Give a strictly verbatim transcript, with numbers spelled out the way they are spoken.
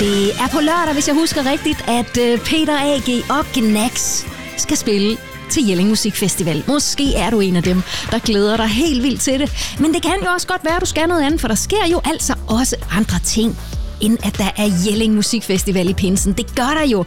Det er på lørdag, hvis jeg husker rigtigt, at Peter A G og Gnax skal spille til Jelling Musikfestival. Måske er du en af dem, der glæder dig helt vildt til det. Men det kan jo også godt være, at du skal noget andet, for der sker jo altså også andre ting, end at der er Jelling Musikfestival i pinsen. Det gør der jo.